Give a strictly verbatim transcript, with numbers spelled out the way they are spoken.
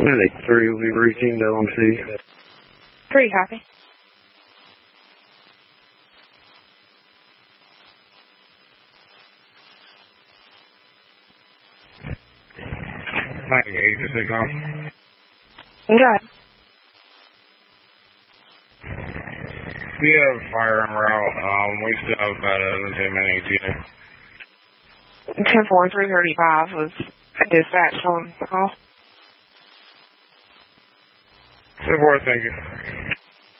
eight three will be reaching L M C. Three, copy. ninety-eight, is it gone? Good. We have fire en route. Um, we still have about uh, ten minutes here. ten four three thirty-five was dispatched on the call. ten four, thank you.